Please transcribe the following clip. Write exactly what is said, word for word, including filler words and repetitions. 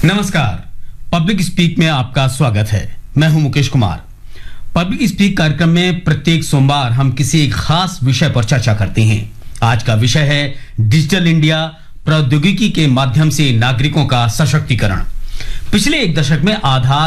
नमस्कार, public speak में आपका स्वागत है। मैं हूं मुकेश कुमार। पब्लिक स्पीक कार्यक्रम में प्रत्येक सोमवार हम किसी एक खास विषय पर चर्चा करते हैं। आज का विषय है डिजिटल इंडिया, प्रौद्योगिकी के माध्यम से नागरिकों का सशक्तिकरण। पिछले एक दशक में आधार